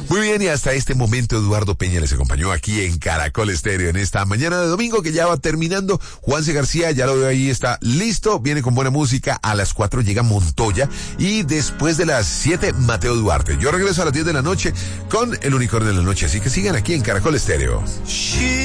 Muy bien, y hasta este momento Eduardo Peña les acompañó aquí en Caracol Estéreo en esta mañana de domingo que ya va terminando. Juanse García, ya lo veo ahí, está listo, viene con buena música. A las 4 llega Montoya y después de las 7 Mateo Duarte. Yo regreso a las 10 de la noche con El Unicornio de la Noche, así que sigan aquí en Caracol Estéreo.